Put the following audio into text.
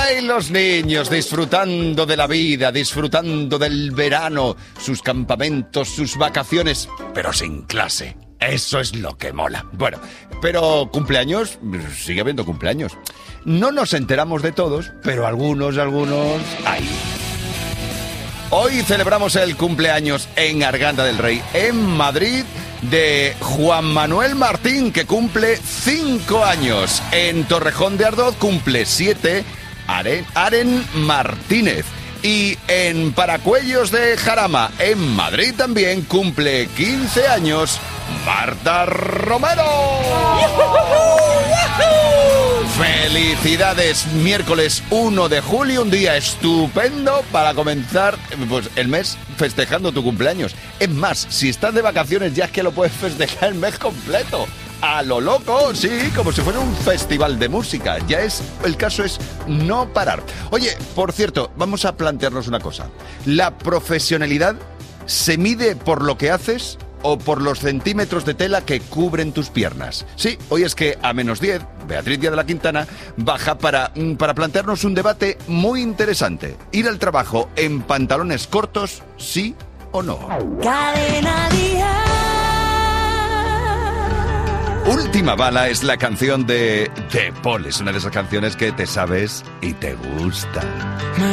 ¡Ay, los niños disfrutando de la vida, disfrutando del verano, sus campamentos, sus vacaciones, pero sin clase! Eso es lo que mola. Bueno, pero cumpleaños, sigue habiendo cumpleaños. No nos enteramos de todos, pero algunos hay. Hoy celebramos el cumpleaños en Arganda del Rey, en Madrid, de Juan Manuel Martín, que cumple 5 años. En Torrejón de Ardoz cumple 7, Aren Martínez. Y en Paracuellos de Jarama, en Madrid también, cumple 15 años Marta Romero. ¡Felicidades! Miércoles 1 de julio, un día estupendo para comenzar pues, el mes festejando tu cumpleaños. Es más, si estás de vacaciones ya es que lo puedes festejar el mes completo. A lo loco, sí, como si fuera un festival de música. El caso es no parar. Oye, por cierto, vamos a plantearnos una cosa. ¿La profesionalidad se mide por lo que haces o por los centímetros de tela que cubren tus piernas? Sí, hoy es que a -10, Beatriz Díaz de la Quintana baja para plantearnos un debate muy interesante. ¿Ir al trabajo en pantalones cortos, sí o no? Cadena Dial. Última bala es la canción de Paul. Es una de esas canciones que te sabes y te gusta.